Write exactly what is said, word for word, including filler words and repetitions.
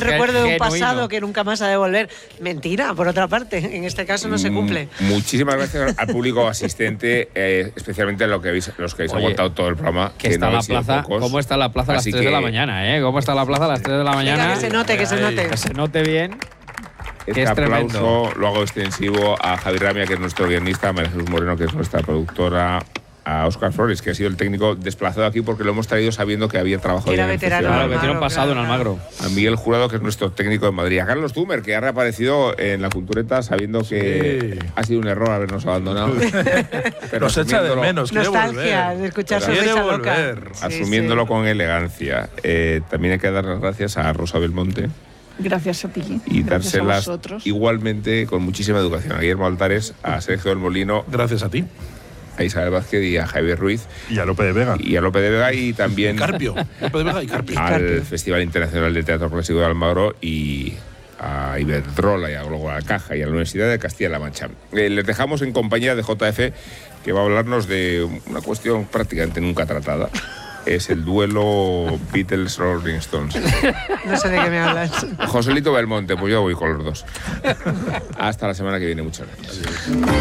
recuerdo de un genuino. pasado que nunca más ha de volver. Mentira, por otra parte, en este caso no se cumple. Muchísimas gracias al público asistente, eh, especialmente a lo que habéis, los que habéis Oye, aguantado todo el programa. Que está no la habéis sido plaza, pocos. ¿cómo está la plaza a las Así tres de la que mañana? ¿eh? ¿Cómo está la plaza a las tres de la mañana? Venga, que se note, que se note. Que se note bien. Este es aplauso tremendo. lo hago extensivo a Javi Ramia, que es nuestro guionista, a María Jesús Moreno, que es nuestra productora, a Óscar Flores, que ha sido el técnico desplazado aquí porque lo hemos traído sabiendo que había trabajado Era ya en el veterano. festival. Claro, que tiene un Almagro, pasado en claro, Almagro. A Miguel Jurado, que es nuestro técnico de Madrid. A Carlos Dumer, que ha reaparecido en la Cultureta sabiendo que Sí. ha sido un error habernos abandonado. Pero Nos echa de asumiéndolo- menos, quiere Nostalgia volver. de escuchar su Quiere fecha volver. loca. Sí, Asumiéndolo sí. con elegancia. Eh, también hay que dar las gracias a Rosa Belmonte Gracias a ti. y Gracias a dárselas vosotros. igualmente con muchísima educación a Guillermo Altares, a Sergio del Molino, Gracias a ti. a Isabel Vázquez y a Javier Ruiz Y a Lope de Vega. y a Lope de Vega y también Carpio. Lope de Vega y Carpio. al Festival Internacional de Teatro Clásico de Almagro y a Iberdrola y a Globo La Caja y a la Universidad de Castilla-La Mancha. Eh, les dejamos en compañía de J F, que va a hablarnos de una cuestión prácticamente nunca tratada. Es el duelo Beatles-Rolling Stones. No sé de qué me hablas. Joselito Belmonte, pues yo voy con los dos. Hasta la semana que viene, muchas gracias.